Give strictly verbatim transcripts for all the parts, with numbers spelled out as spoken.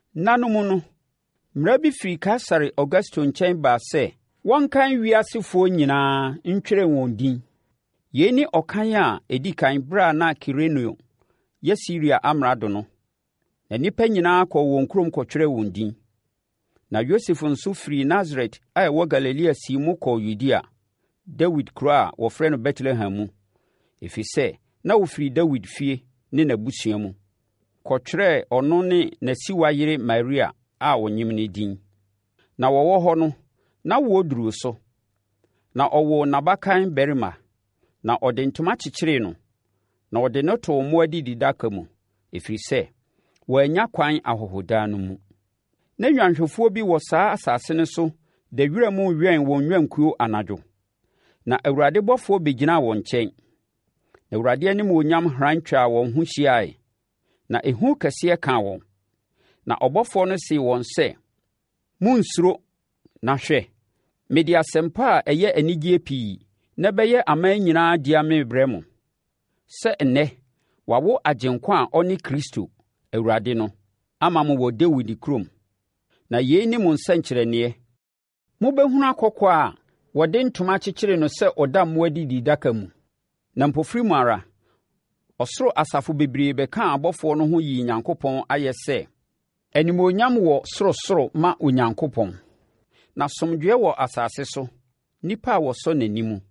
Nanom no, mmara bi firi Kaesare Augusto nkyɛn baa sɛ, wɔnkan wiasefoɔ nyinaa ntwerɛ wɔn din. Yei ne ɔkan a ɛdi kan berɛ a na Kirenio yɛ Siria amrado no. Na nnipa nyinaa kɔɔ wɔn kurom kɔtwerɛ wɔn din. Na Yosef nso firi Nasaret a ɛwɔ Galilea sii mu kɔɔ Yudea, Dawid kuro a wɔfrɛ no Betlehem mu, ɛfiri sɛ na wɔfiri Dawid fie ne n'abusua mu, kɔtwerɛɛ ɔno ne n'asiwa yere Maria a ɔnyem ne din. Na wɔwɔ hɔ no, na wɔduru so. Na ɔwoo n'abakan barima, na ɔde ntoma kyekyeree no, na ɔde no too mmoa adididaka mu, ɛfiri sɛ wɔanya kwan ahɔhodaa no mu. Na nnwanhwɛfoɔ bi wɔ saa asase no so da wira mu wɛn wɔn nnwankuo anadwo. Na Awurade bɔfoɔ bɛgyinaa wɔn nkyɛn. Na Awurade animuonyam hran twaa wɔn ho hyiaeɛ, na ehu kɛseɛ kaa wɔn. Na ɔbɔfoɔ no see wɔn sɛ, “Monnsuro, na hwɛ, mede asɛmpa a ɛyɛ anigyeɛ pii na ɛbɛyɛ aman nyinaa dea merebrɛ mo. Sɛ nnɛ, wɔawo Agyenkwa a ɔne Kristo, Awurade no, ama mo wɔ Dawid kurom. Na yei ne mo nsɛnkyerɛnneɛ. Mobɛhunu akɔkɔɔ a wɔde ntoma kyekyere no sɛ ɔda mmoa adididaka mu.” Na mpofiri mu ara, ɔsoro asafo bebree bɛkaa abɔfoɔ no ho yii Onyankopɔn ayɛ sɛ, “Animuonyam wɔ sorosoro ma Onyankopɔn, na asomdwoeɛ wɔ asase so, nnipa a wɔsɔ n'animu.”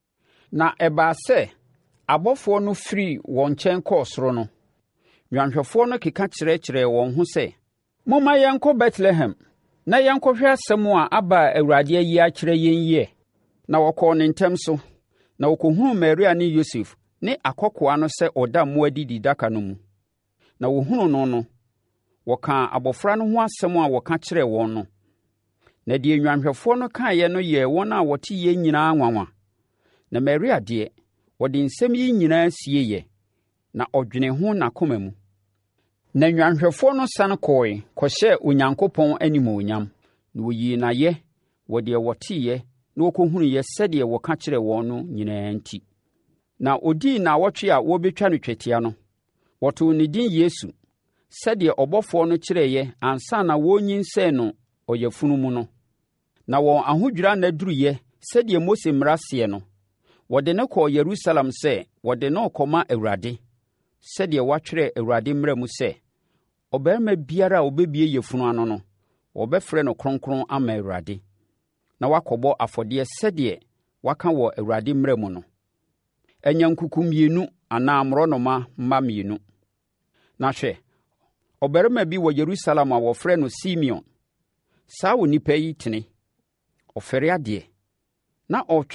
Na ɛbaa sɛ abɔfoɔ no firi wɔn nkyɛn kɔɔ soro no, nnwanhwɛfoɔ no keka kyerɛkyerɛɛ wɔn ho sɛ, “Momma yɛnkɔ Betlehem na yɛnkɔhwɛ asɛm a aba a Awurade ayi akyerɛ yɛn yɛ.” Na wɔkɔɔ ne ntɛm so, na wɔkɔhunuu Maria ne Yosef ne akɔkoaa no sɛ ɔda mmoa adididaka no mu. Na wɔhunuu no no, wɔkaa abɔfra no ho asɛm a wɔka kyerɛɛ wɔn no. Na deɛ nnwanhwɛfoɔ no kaeɛ no yɛɛ wɔn a wɔte yɛn nyinaa nwanwa. Na Maria deɛ, wɔde nsɛm yi nyinaa sieeɛ, na ɔdwenee ho n'akoma mu. Na nnwanhwɛfoɔ no sane kɔɔe kɔhyɛɛ Onyankopɔn animuonyam, na wɔyii no ayɛ wɔ deɛ wɔteeɛ na wɔkɔhunuiɛ sɛdeɛ wɔka kyerɛɛ wɔn no nyinaa nti. Na ɔdii nnaawɔtwe a wɔbɛtwa no twetia no, wɔtoo ne din Yesu, sɛdeɛ ɔbɔfoɔ no kyerɛeɛ ansa na wɔnyinsɛn no ɔyafunu mu no. Na wɔn ahodwira nna duruyɛ sɛdeɛ Mose mmara seɛ no, wɔde no kɔɔ Yerusalem sɛ wɔde no rekɔma Awurade, sɛdeɛ wɔatwerɛ Awurade mmara mu sɛ, ɔbarima biara a ɔbɛbie yafunu ano no, wɔbɛfrɛ no kronkron ama Awurade, na wakɔbɔ afɔdeɛ sɛdeɛ waka wɔ Awurade mmara mu no. Ɛnyɛ nkuku mmienu anaa mmorɔnoma mma mmienu. Na hwɛ, ɔbarima bi wɔ Yerusalem a wɔfrɛ no Simeon. Saa onipa yi tene, ɔfɛre adeɛ, na ɔretwɛn